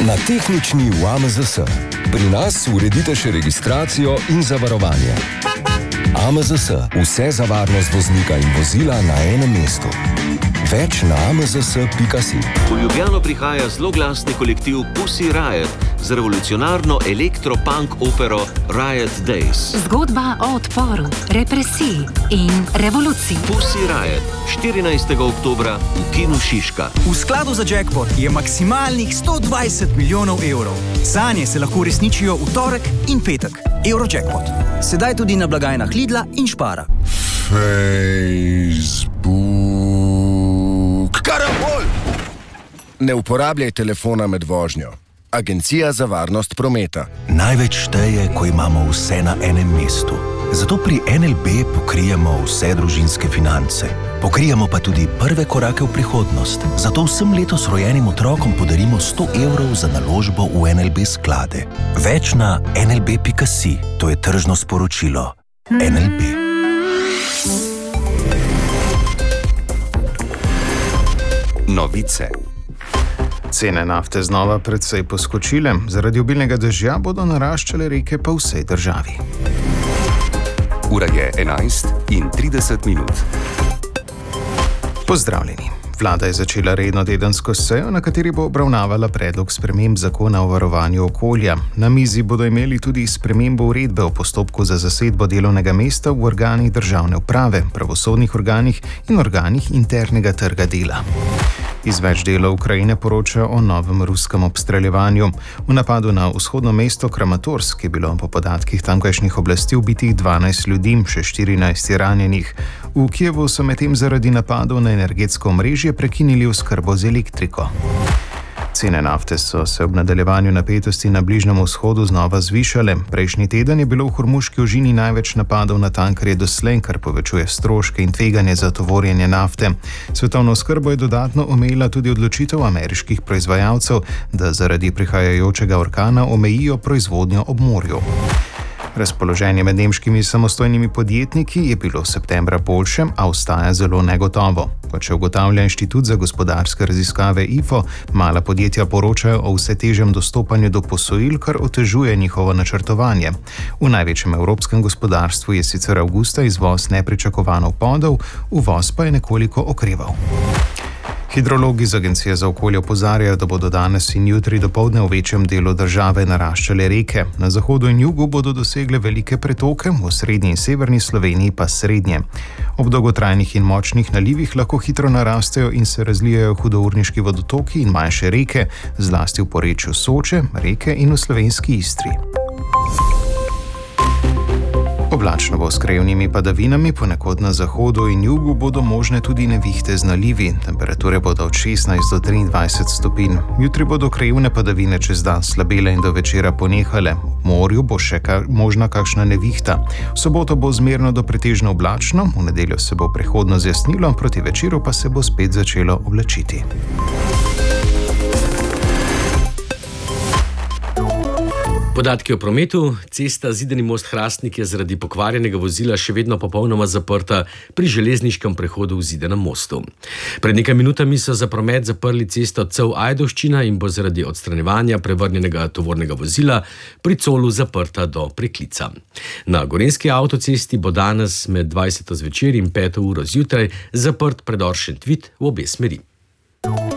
Na tehnični v AMZS. Pri nas uredite še registracijo in zavarovanje. AMZS. Vse za varnost voznika in vozila na enem mestu. Več na amzs.si. V Ljubljano prihaja zloglasni kolektiv Pussy Riot z revolucionarno elektropunk opero Riot Days. Zgodba o odporu, represiji in revoluciji. Pussy Riot, 14. oktobra v kinu Šiška. V skladu za jackpot je maksimalnih 120 milijonov evrov. Sanje se lahko uresničijo v torek in petek. Eurojackpot. Sedaj tudi na blagajnah Lidla in Spara. Karambol! Ne uporabljaj telefona med vožnjo. Agencija za varnost prometa. Največ šteje, ko imamo vse na enem mestu. Zato pri NLB pokrijemo vse družinske finance. Pokrijemo pa tudi prve korake v prihodnost. Zato vsem letos rojenim otrokom podarimo 100 evrov za naložbo v NLB sklade. Več na nlb.si. To je tržno sporočilo. NLB. Novice. Cene nafte znova precej poskočile, zaradi obilnega dežja bodo naraščale reke po vsej državi. Ura je 11:30. Pozdravljeni. Vlada je začela redno tedensko sejo, na kateri bo obravnavala predlog sprememb zakona o varovanju okolja. Na mizi bodo imeli tudi spremembo uredbe o postopku za zasedbo delovnega mesta v organih državne uprave, pravosodnih organih in organih internega trga dela. Iz več delov Ukrajine poročajo o novem ruskem obstreljevanju. V napadu na vzhodno mesto Kramatorsk je bilo po podatkih tamkajšnjih oblasti ubitih 12 ljudi, še 14 je ranjenih. V Kijevu so medtem zaradi napadov na energetsko omrežje prekinili oskrbo z elektriko. Cene nafte so se ob nadaljevanju napetosti na Bližnjem vzhodu znova zvišale. Prejšnji teden je bilo v Hormuški ožini največ napadov na tankerje doslej, kar povečuje stroške in tveganje za tovorjenje nafte. Svetovno oskrbo je dodatno omejila tudi odločitev ameriških proizvajalcev, da zaradi prihajajočega orkana omejijo proizvodnjo ob morju. Razpoloženje med nemškimi samostojnimi podjetniki je bilo septembra boljše, a ostaja zelo negotovo. Kot še ugotavlja Inštitut za gospodarske raziskave IFO, mala podjetja poročajo o vse težjem dostopanju do posojil, kar otežuje njihovo načrtovanje. V največjem evropskem gospodarstvu je sicer avgusta izvoz nepričakovano upadel, uvoz pa je nekoliko okreval. Hidrologi z Agencije za okolje opozarjajo, da bodo danes in jutri dopoldne v večjem delu države naraščale reke. Na zahodu in jugu bodo dosegle velike pretoke, v srednji in severni Sloveniji pa srednje. Ob dolgotrajnih in močnih nalivih lahko hitro narastejo in se razlijajo hudourniški vodotoki in manjše reke, zlasti v porečju Soče, Reke in v slovenski Istri. Oblačno bo s krajevnimi padavinami, ponekod na zahodu in jugu bodo možne tudi nevihte z nalivi. Temperature bodo od 16 do 23 stopinj. Jutri bodo krajevne padavine čez dan slabele in do večera ponehale. V morju bo še možna kakšna nevihta. V soboto bo zmerno do pretežno oblačno, v nedeljo se bo prehodno zjasnilo, proti večeru pa se bo spet začelo oblačiti. Podatki o prometu. Cesta Zidani most Hrastnik je zaradi pokvarjenega vozila še vedno popolnoma zaprta pri železniškem prehodu v Zidanem mostu. Pred nekaj minutami so za promet zaprli cesto Cev-Ajdovščina in bo zaradi odstranjevanja prevrnjenega tovornega vozila pri Colu zaprta do preklica. Na gorenjski avtocesti bo danes med 20. zvečer in 5. uro zjutraj zaprt predor Šentvid v obe smeri.